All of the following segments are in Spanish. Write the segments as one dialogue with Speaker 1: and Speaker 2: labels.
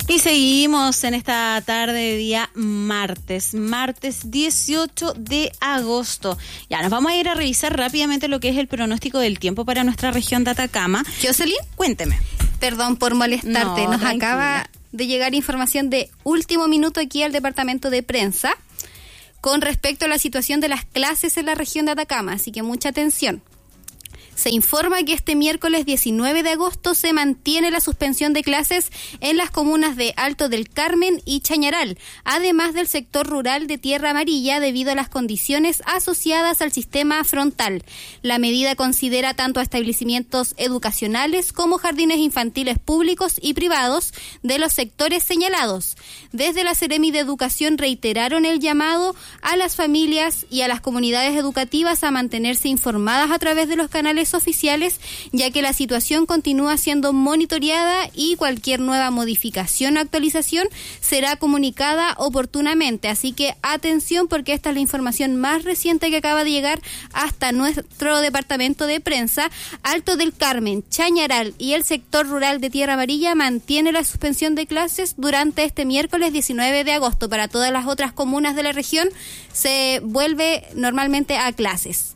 Speaker 1: Y seguimos en esta tarde de día martes 18 de agosto. Ya, nos vamos a ir a revisar rápidamente lo que es el pronóstico del tiempo para nuestra región de Atacama.
Speaker 2: Jocelyn,
Speaker 1: cuénteme.
Speaker 2: Perdón por molestarte, nos
Speaker 1: tranquila.
Speaker 2: acaba de llegar información de último minuto aquí al departamento de prensa con respecto a la situación de las clases en la región de Atacama, así que mucha atención. Se informa que este miércoles 19 de agosto se mantiene la suspensión de clases en las comunas de Alto del Carmen y Chañaral, además del sector rural de Tierra Amarilla debido a las condiciones asociadas al sistema frontal. La medida considera tanto a establecimientos educacionales como jardines infantiles públicos y privados de los sectores señalados. Desde la Seremi de Educación reiteraron el llamado a las familias y a las comunidades educativas a mantenerse informadas a través de los canales oficiales, ya que la situación continúa siendo monitoreada y cualquier nueva modificación o actualización será comunicada oportunamente. Así que atención, porque esta es la información más reciente que acaba de llegar hasta nuestro departamento de prensa. Alto del Carmen, Chañaral y el sector rural de Tierra Amarilla mantiene la suspensión de clases durante este miércoles 19 de agosto. Para todas las otras comunas de la región se vuelve normalmente a clases.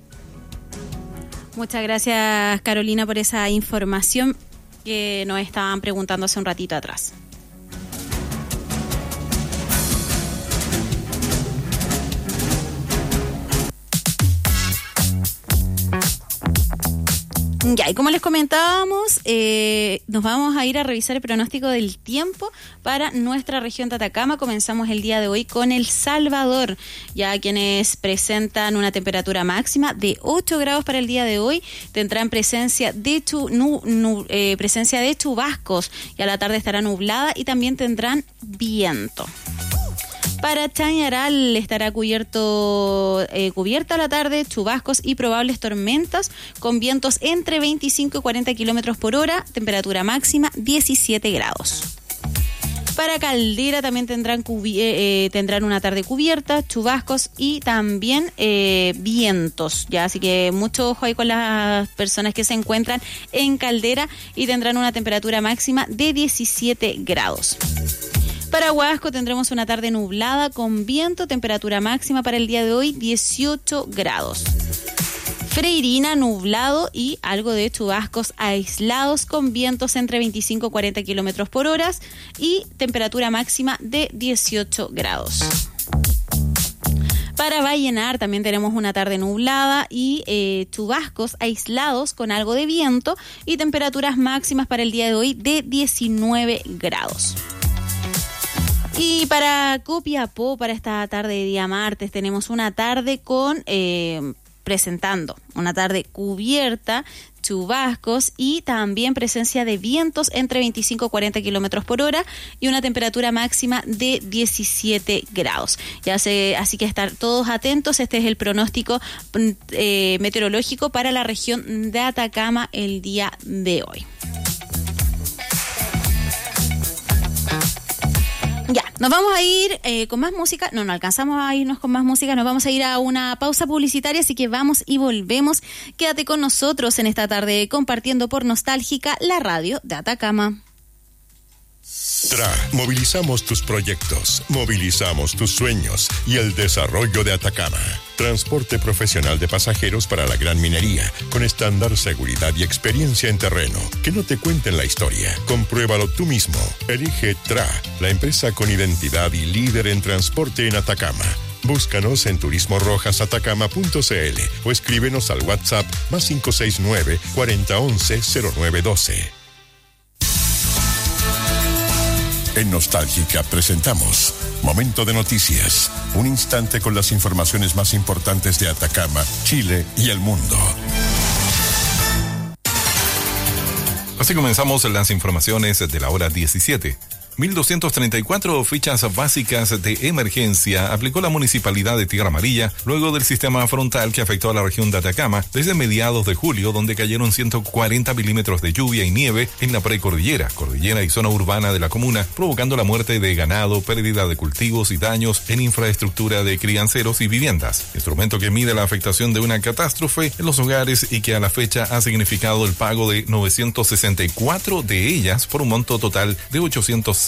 Speaker 1: Muchas gracias, Carolina, por esa información que nos estaban preguntando hace un ratito atrás. Ya, y como les comentábamos, nos vamos a ir a revisar el pronóstico del tiempo para nuestra región de Atacama. Comenzamos el día de hoy con El Salvador, ya quienes presentan una temperatura máxima de 8 grados para el día de hoy, tendrán presencia de chubascos, y a la tarde estará nublada y también tendrán viento. Para Chañaral estará cubierta a la tarde, chubascos y probables tormentas con vientos entre 25 y 40 kilómetros por hora, temperatura máxima 17 grados. Para Caldera también tendrán una tarde cubierta, chubascos y también vientos, ya, así que mucho ojo ahí con las personas que se encuentran en Caldera, y tendrán una temperatura máxima de 17 grados. Para Huasco tendremos una tarde nublada con viento, temperatura máxima para el día de hoy 18 grados. Freirina nublado y algo de chubascos aislados con vientos entre 25 y 40 kilómetros por hora y temperatura máxima de 18 grados. Para Vallenar también tenemos una tarde nublada y chubascos aislados con algo de viento y temperaturas máximas para el día de hoy de 19 grados. Y para Copiapó, para esta tarde de día martes, tenemos una tarde presentando una tarde cubierta, chubascos y también presencia de vientos entre 25 y 40 kilómetros por hora y una temperatura máxima de 17 grados. Así que estar todos atentos. Este es el pronóstico meteorológico para la región de Atacama el día de hoy. Ya, nos vamos a ir con más música. No alcanzamos a irnos con más música. Nos vamos a ir a una pausa publicitaria, así que vamos y volvemos. Quédate con nosotros en esta tarde compartiendo por Nostálgica, la radio de Atacama.
Speaker 3: Movilizamos tus proyectos, movilizamos tus sueños y el desarrollo de Atacama. Transporte profesional de pasajeros para la gran minería, con estándar, seguridad y experiencia en terreno. Que no te cuenten la historia. Compruébalo tú mismo. Elige la empresa con identidad y líder en transporte en Atacama. Búscanos en turismorojasatacama.cl o escríbenos al WhatsApp +569 4011 0912. En Nostálgica presentamos Momento de Noticias, un instante con las informaciones más importantes de Atacama, Chile y el mundo.
Speaker 4: Así comenzamos las informaciones de la hora 17. 1.234 fichas básicas de emergencia aplicó la Municipalidad de Tierra Amarilla luego del sistema frontal que afectó a la región de Atacama desde mediados de julio, donde cayeron 140 milímetros de lluvia y nieve en la precordillera, cordillera y zona urbana de la comuna, provocando la muerte de ganado, pérdida de cultivos y daños en infraestructura de crianceros y viviendas. Instrumento que mide la afectación de una catástrofe en los hogares y que a la fecha ha significado el pago de 964 de ellas por un monto total de 806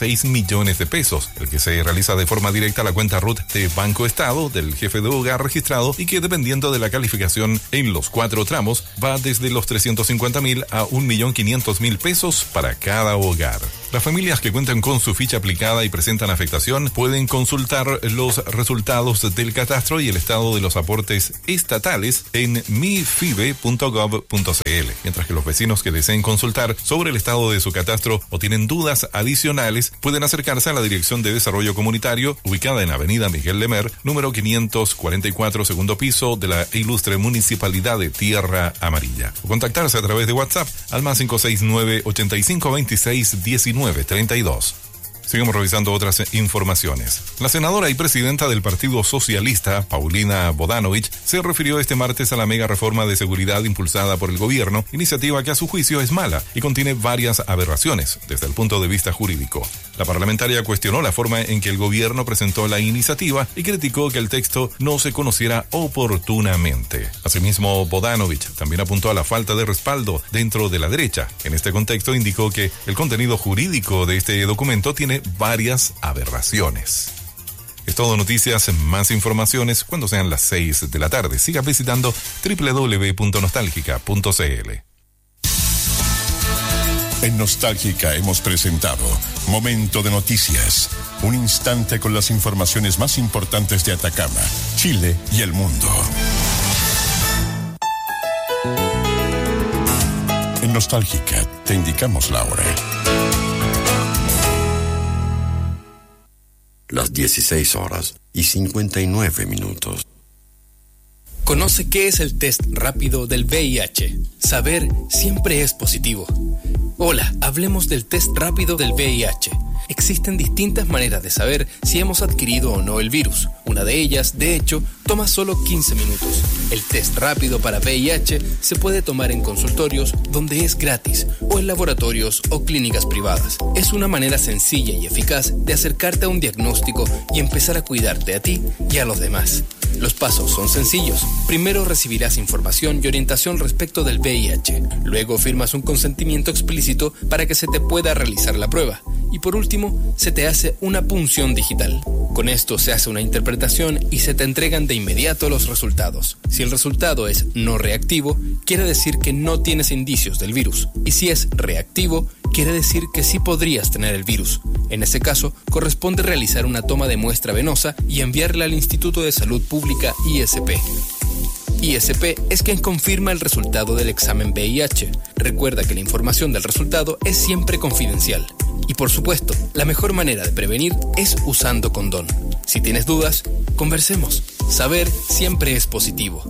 Speaker 4: 6 millones de pesos, el que se realiza de forma directa a la cuenta RUT de Banco Estado del jefe de hogar registrado y que, dependiendo de la calificación en los 4 tramos, va desde los 350.000 a 1.500.000 pesos para cada hogar. Las familias que cuentan con su ficha aplicada y presentan afectación pueden consultar los resultados del catastro y el estado de los aportes estatales en mifibe.gov.cl, mientras que los vecinos que deseen consultar sobre el estado de su catastro o tienen dudas adicionales pueden acercarse a la Dirección de Desarrollo Comunitario, ubicada en Avenida Miguel Lemer, número 544, segundo piso, de la ilustre Municipalidad de Tierra Amarilla, o contactarse a través de WhatsApp al +569 85 26 19 32. Sigamos revisando otras informaciones. La senadora y presidenta del Partido Socialista, Paulina Bodanovich, se refirió este martes a la mega reforma de seguridad impulsada por el gobierno, iniciativa que a su juicio es mala y contiene varias aberraciones desde el punto de vista jurídico. La parlamentaria cuestionó la forma en que el gobierno presentó la iniciativa y criticó que el texto no se conociera oportunamente. Asimismo, Bodanovich también apuntó a la falta de respaldo dentro de la derecha. En este contexto indicó que el contenido jurídico de este documento tiene varias aberraciones. Es todo noticias, más informaciones cuando sean las 6 de la tarde. Siga visitando www.nostalgica.cl.
Speaker 3: En Nostálgica hemos presentado Momento de Noticias, un instante con las informaciones más importantes de Atacama, Chile y el mundo. En Nostálgica te indicamos la hora.
Speaker 5: Las 16:59.
Speaker 6: Conoce qué es el test rápido del VIH. Saber siempre es positivo. Hola, hablemos del test rápido del VIH. Existen distintas maneras de saber si hemos adquirido o no el virus. Una de ellas, de hecho, toma solo 15 minutos. El test rápido para VIH se puede tomar en consultorios donde es gratis o en laboratorios o clínicas privadas. Es una manera sencilla y eficaz de acercarte a un diagnóstico y empezar a cuidarte a ti y a los demás. Los pasos son sencillos. Primero recibirás información y orientación respecto del VIH. Luego firmas un consentimiento explícito para que se te pueda realizar la prueba. Y por último, se te hace una punción digital. Con esto se hace una interpretación y se te entregan de inmediato los resultados. Si el resultado es no reactivo, quiere decir que no tienes indicios del virus. Y si es reactivo, quiere decir que sí podrías tener el virus. En ese caso, corresponde realizar una toma de muestra venosa y enviarla al Instituto de Salud Pública ISP. ISP es quien confirma el resultado del examen VIH. Recuerda que la información del resultado es siempre confidencial. Y por supuesto, la mejor manera de prevenir es usando condón. Si tienes dudas, conversemos. Saber siempre es positivo.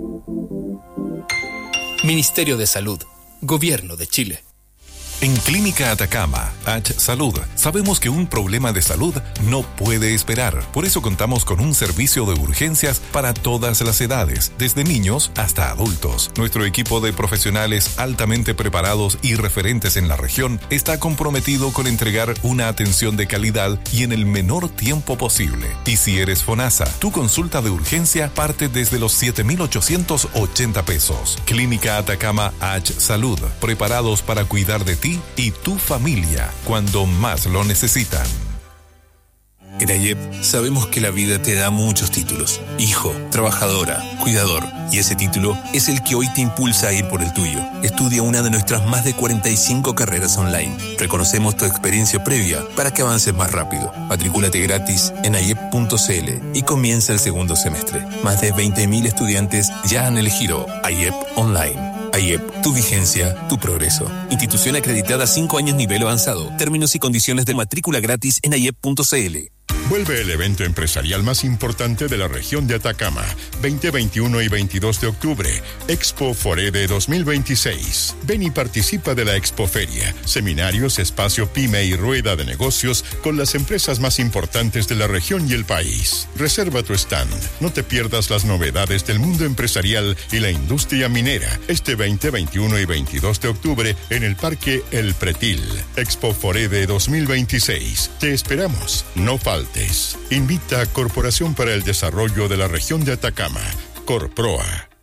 Speaker 6: Ministerio de Salud, Gobierno de Chile.
Speaker 4: En Clínica Atacama, H Salud, sabemos que un problema de salud no puede esperar. Por eso contamos con un servicio de urgencias para todas las edades, desde niños hasta adultos. Nuestro equipo de profesionales altamente preparados y referentes en la región está comprometido con entregar una atención de calidad y en el menor tiempo posible. Y si eres FONASA, tu consulta de urgencia parte desde los 7.880 pesos. Clínica Atacama H Salud, preparados para cuidar de ti y tu familia cuando más lo necesitan.
Speaker 7: En AYEP sabemos que la vida te da muchos títulos: hijo, trabajadora, cuidador, y ese título es el que hoy te impulsa a ir por el tuyo. Estudia una de nuestras más de 45 carreras online. Reconocemos tu experiencia previa para que avances más rápido. Matricúlate gratis en ayep.cl y comienza el segundo semestre. Más de 20.000 estudiantes ya han elegido AYEP Online. AYEP, tu vigencia, tu progreso. Institución acreditada 5 años nivel avanzado. Términos y condiciones de matrícula gratis en ayep.cl.
Speaker 3: Vuelve el evento empresarial más importante de la región de Atacama, 20, 21 y 22 de octubre, Expo Forede 2026. Ven y participa de la Expoferia, seminarios, espacio pyme y rueda de negocios con las empresas más importantes de la región y el país. Reserva tu stand, no te pierdas las novedades del mundo empresarial y la industria minera, este 20, 21 y 22 de octubre en el Parque El Pretil. Expo Forede 2026. Te esperamos, no faltes. Invita a Corporación para el Desarrollo de la Región de Atacama, Corproa.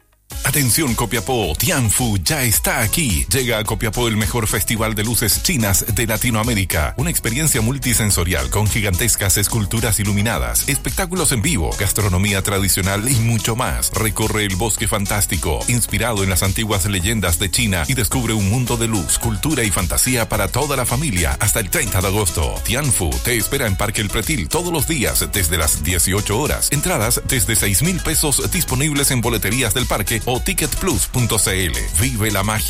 Speaker 4: Atención Copiapó, Tianfu ya está aquí. Llega a Copiapó el mejor festival de luces chinas de Latinoamérica. Una experiencia multisensorial con gigantescas esculturas iluminadas, espectáculos en vivo, gastronomía tradicional y mucho más. Recorre el bosque fantástico, inspirado en las antiguas leyendas de China, y descubre un mundo de luz, cultura y fantasía para toda la familia hasta el 30 de agosto. Tianfu te espera en Parque El Pretil todos los días desde las 18 horas. Entradas desde 6,000 pesos disponibles en boleterías del parque o ticketplus.cl. Vive la magia